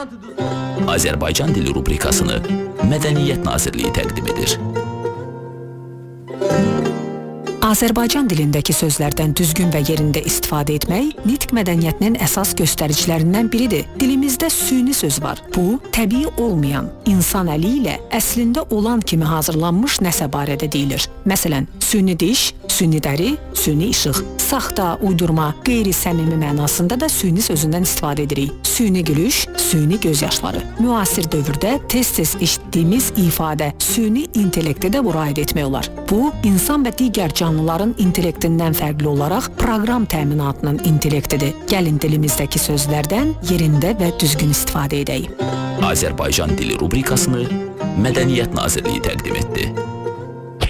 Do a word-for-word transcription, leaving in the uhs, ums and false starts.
Azərbaycan dili rubrikasını Mədəniyyət Nazirliyi təqdim edir. Azərbaycan dilindəki sözlərdən düzgün və yerində istifadə etmək nitq mədəniyyətinin əsas göstəricilərindən biridir. Dilimizdə süni söz var. Bu, təbii olmayan, insan əli ilə əslində olan kimi hazırlanmış nəsə barədə deyilir. Məsələn, süni diş, süni dəri, süni işıq. Saxta, uydurma, qeyri-səmimi mənasında da süni sözündən istifadə edirik. Süni gülüş, süni gözyaşları. Müasir dövrdə tez-tez eşitdiyimiz ifadə süni intellekti də müraciət etmək olar. Bu, insan və digər canlıların intellektindən fərqli olaraq proqram təminatının intellektidir. Gəlin dilimizdəki sözlərdən yerində və düzgün istifadə edək. Azərbaycan dili rubrikasını Mədəniyyət Nazirliyi təqdim etdi.